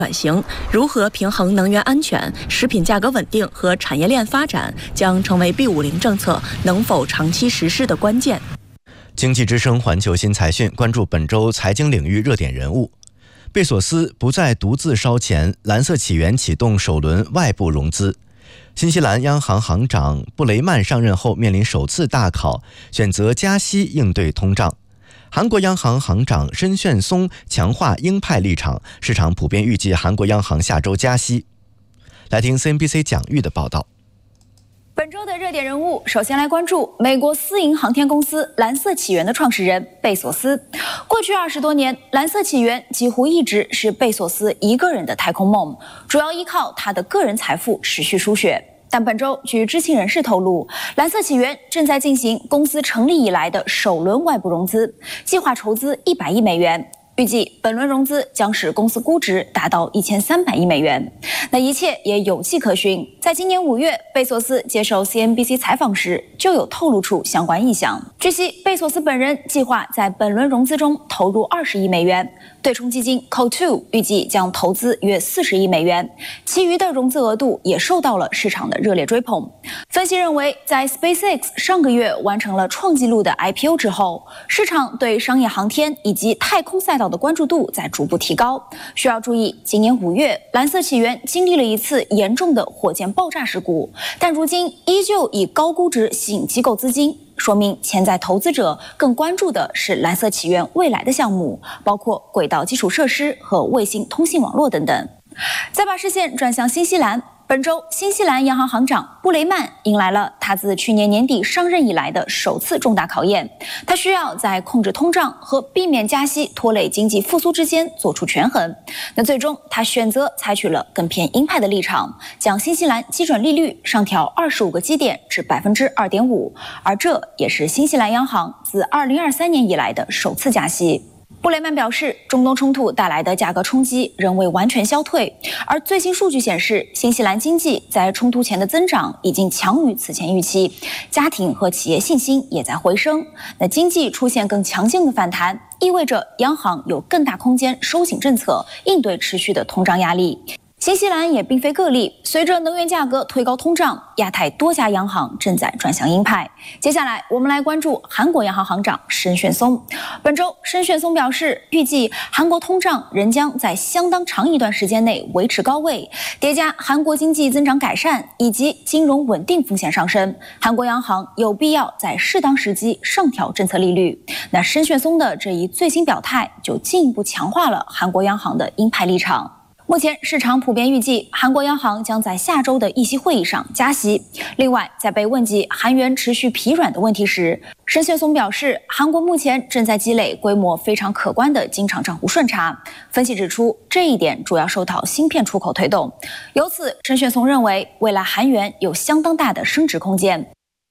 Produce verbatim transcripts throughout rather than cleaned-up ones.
转型，如何平衡能源安全、食品价格稳定和产业链发展，将成为 B 五零 政策能否长期实施的关键。 经济之声环球新财讯关注本周财经领域热点人物。贝索斯不再独自烧钱，蓝色起源启动首轮外部融资。新西兰央行行长布雷曼上任后面临首次大考，选择加息应对通胀。韩国央行行长申炫松强化鹰派立场，市场普遍预计韩国央行下周加息。来听 C N B C 蒋玉的报道。 本周的热点人物，首先来关注美国私营航天公司蓝色起源的创始人贝索斯。过去二十多年，蓝色起源几乎一直是贝索斯一个人的太空梦，主要依靠他的个人财富持续输血。但本周，据知情人士透露，蓝色起源正在进行公司成立以来的首轮外部融资，计划筹资一百亿美元。预计本轮融资将使公司估值达到一千三百亿美元。那一切也有迹可循，在今年五月，贝索斯接受 C N B C 采访时就有透露出相关意向。据悉，贝索斯本人计划在本轮融资中投入二十亿美元，对冲基金 C O two 预计将投资约四十亿美元，其余的融资额度也受到了市场的热烈追捧。分析认为，在 SpaceX 上个月完成了创纪录的 I P O 之后，市场对商业航天以及太空赛道的关注度在逐步提高。需要注意，今年五月，蓝色起源经历了一次严重的火箭爆炸事故，但如今依旧以高估值吸引机构资金，说明潜在投资者更关注的是蓝色起源未来的项目，包括轨道基础设施和卫星通信网络等等。再把视线转向新西兰。本周，新西兰央行行长布雷曼迎来了他自去年年底上任以来的首次重大考验。他需要在控制通胀和避免加息拖累经济复苏之间做出权衡。那最终，他选择采取了更偏鹰派的立场，将新西兰基准利率上调二十五个基点至百分之二点五，而这也是新西兰央行自二零二三年以来的首次加息。布雷曼表示，中东冲突带来的价格冲击仍未完全消退，而最新数据显示，新西兰经济在冲突前的增长已经强于此前预期，家庭和企业信心也在回升。那经济出现更强劲的反弹，意味着央行有更大空间收紧政策，应对持续的通胀压力。新西兰也并非个例，随着能源价格推高通胀，亚太多家央行正在转向鹰派。接下来，我们来关注韩国央行行长申炫松。本周，申炫松表示，预计韩国通胀仍将在相当长一段时间内维持高位，叠加韩国经济增长改善以及金融稳定风险上升，韩国央行有必要在适当时机上调政策利率。那申炫松的这一最新表态，就进一步强化了韩国央行的鹰派立场。目前市场普遍预计，韩国央行将在下周的议息会议上加息。另外，在被问及韩元持续疲软的问题时，申炫松表示，韩国目前正在积累规模非常可观的经常账户顺差。分析指出，这一点主要受到芯片出口推动。由此，申炫松认为，未来韩元有相当大的升值空间。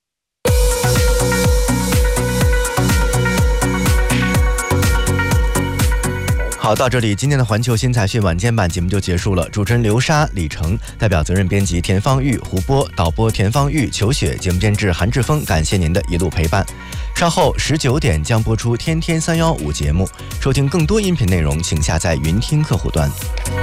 好，到这里，今天的环球新财讯晚间版节目就结束了。主持人刘莎、李成，代表责任编辑田方玉、胡波，导播田方玉、裘雪，节目监制韩志峰。感谢您的一路陪伴。稍后十九点将播出《天天三幺五》节目，收听更多音频内容，请下载云听客户端。